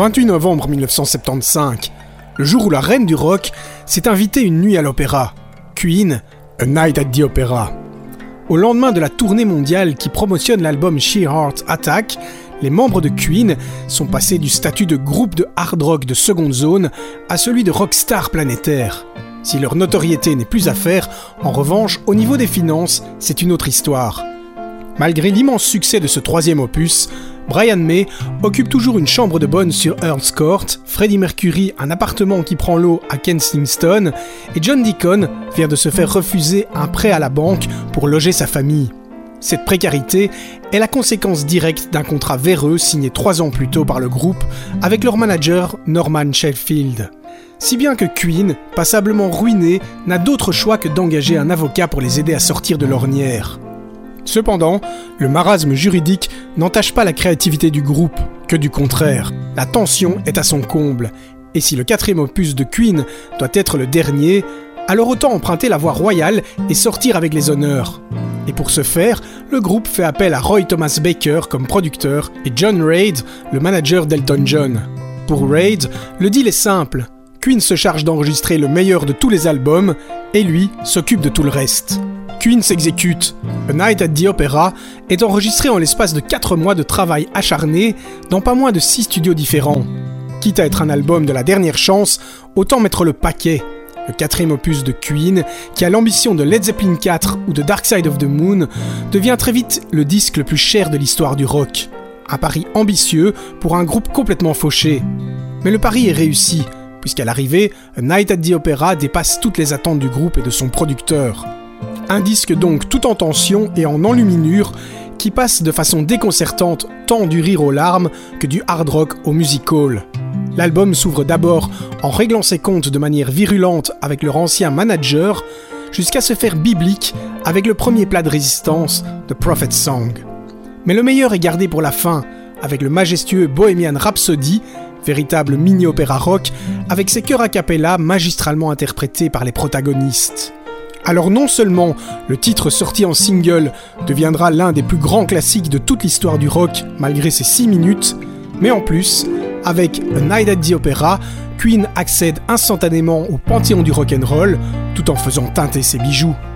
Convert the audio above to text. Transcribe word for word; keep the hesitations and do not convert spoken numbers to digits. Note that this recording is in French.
vingt-huit novembre mille neuf cent soixante-quinze, le jour où la reine du rock s'est invitée une nuit à l'opéra. Queen, A Night at the Opera. Au lendemain de la tournée mondiale qui promotionne l'album Sheer Heart Attack, les membres de Queen sont passés du statut de groupe de hard rock de seconde zone à celui de rockstar planétaire. Si leur notoriété n'est plus à faire, en revanche, au niveau des finances, c'est une autre histoire. Malgré l'immense succès de ce troisième opus, Brian May occupe toujours une chambre de bonne sur Earl's Court, Freddie Mercury un appartement qui prend l'eau à Kensington, et John Deacon vient de se faire refuser un prêt à la banque pour loger sa famille. Cette précarité est la conséquence directe d'un contrat véreux signé trois ans plus tôt par le groupe avec leur manager Norman Sheffield. Si bien que Queen, passablement ruiné, n'a d'autre choix que d'engager un avocat pour les aider à sortir de l'ornière. Cependant, le marasme juridique n'entache pas la créativité du groupe, que du contraire. La tension est à son comble, et si le quatrième opus de Queen doit être le dernier, alors autant emprunter la voie royale et sortir avec les honneurs. Et pour ce faire, le groupe fait appel à Roy Thomas Baker comme producteur et John Reid, le manager d'Elton John. Pour Reid, le deal est simple. Queen se charge d'enregistrer le meilleur de tous les albums, et lui s'occupe de tout le reste. Queen s'exécute. A Night at the Opera est enregistré en l'espace de quatre mois de travail acharné dans pas moins de six studios différents. Quitte à être un album de la dernière chance, autant mettre le paquet. Le quatrième opus de Queen, qui a l'ambition de Led Zeppelin quatre ou de Dark Side of the Moon, devient très vite le disque le plus cher de l'histoire du rock. Un pari ambitieux pour un groupe complètement fauché. Mais le pari est réussi, puisqu'à l'arrivée, A Night at the Opera dépasse toutes les attentes du groupe et de son producteur. Un disque donc tout en tension et en enluminure, qui passe de façon déconcertante tant du rire aux larmes que du hard rock au music-hall. L'album s'ouvre d'abord en réglant ses comptes de manière virulente avec leur ancien manager, jusqu'à se faire biblique avec le premier plat de résistance, The Prophet's Song. Mais le meilleur est gardé pour la fin, avec le majestueux Bohemian Rhapsody, véritable mini-opéra rock, avec ses chœurs a cappella magistralement interprétés par les protagonistes. Alors non seulement le titre sorti en single deviendra l'un des plus grands classiques de toute l'histoire du rock malgré ses six minutes, mais en plus, avec A Night at the Opera, Queen accède instantanément au panthéon du rock'n'roll tout en faisant teinter ses bijoux.